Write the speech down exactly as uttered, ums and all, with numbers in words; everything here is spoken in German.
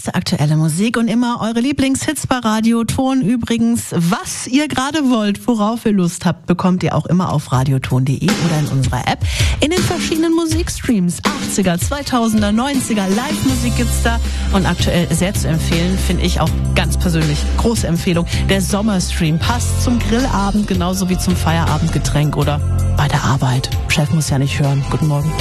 beste aktuelle Musik und immer eure Lieblingshits bei Radioton. Übrigens, was ihr gerade wollt, worauf ihr Lust habt, bekommt ihr auch immer auf radioton punkt de oder in unserer App. In den verschiedenen Musikstreams, achtziger, zweitausender, neunziger, Live-Musik gibt's da. Und aktuell sehr zu empfehlen, finde ich auch ganz persönlich, große Empfehlung, der Sommerstream. Passt zum Grillabend genauso wie zum Feierabendgetränk oder bei der Arbeit. Chef muss ja nicht hören. Guten Morgen.